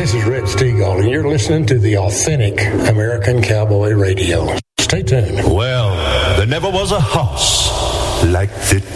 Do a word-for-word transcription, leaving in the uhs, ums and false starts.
This is Red Steagall, and you're listening to the authentic American Cowboy Radio. Stay tuned. Well, there never was a house like this.